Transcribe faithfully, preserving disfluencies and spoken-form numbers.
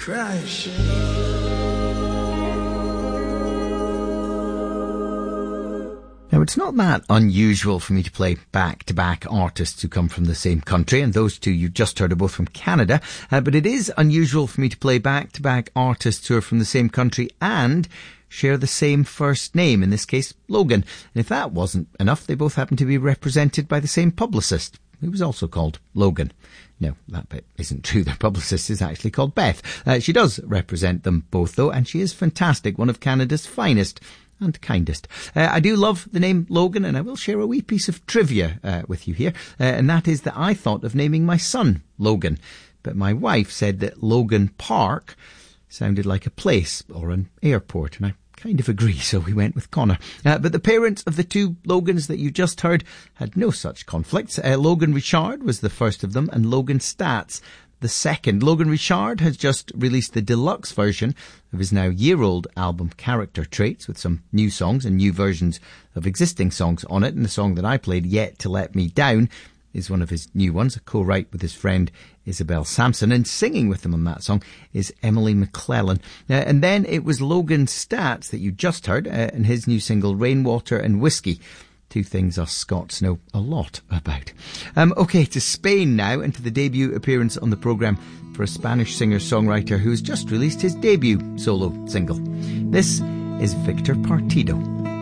crash. Now, it's not that unusual for me to play back-to-back artists who come from the same country, and those two you just heard are both from Canada, uh, but it is unusual for me to play back-to-back artists who are from the same country and share the same first name, in this case, Logan. And if that wasn't enough, they both happen to be represented by the same publicist, who was also called Logan. No, that bit isn't true. Their publicist is actually called Beth. Uh, she does represent them both, though, and she is fantastic, one of Canada's finest and kindest. Uh, I do love the name Logan, and I will share a wee piece of trivia uh, with you here, uh, and that is that I thought of naming my son Logan, but my wife said that Logan Park sounded like a place or an airport, and I kind of agree, so we went with Connor. Uh, but the parents of the two Logans that you just heard had no such conflicts. Uh, Logan Richard was the first of them, and Logan Stats the second. Logan Richard has just released the deluxe version of his now year-old album Character Traits, with some new songs and new versions of existing songs on it, and the song that I played, Yet to Let Me Down, is one of his new ones, a co-write with his friend Isabel Sampson, and singing with him on that song is Emily McClellan. Uh, and then it was Logan Stats that you just heard, uh, and his new single Rainwater and Whiskey. Two things us Scots know a lot about. Um, okay, to Spain now, and to the debut appearance on the programme for a Spanish singer-songwriter who has just released his debut solo single. This is Victor Partido.